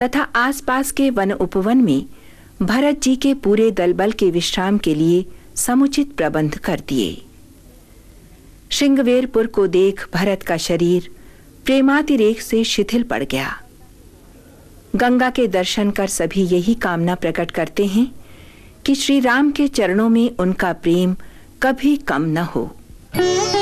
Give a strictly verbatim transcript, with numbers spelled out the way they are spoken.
तथा आसपास के वन उपवन में भरत जी के पूरे दलबल के विश्राम के लिए समुचित प्रबंध कर दिए। श्रृंगवेरपुर को देख भरत का शरीर प्रेमातिरेक से शिथिल पड़ गया। गंगा के दर्शन कर सभी यही कामना प्रकट करते हैं कि श्री राम के चरणों में उनका प्रेम कभी कम न हो।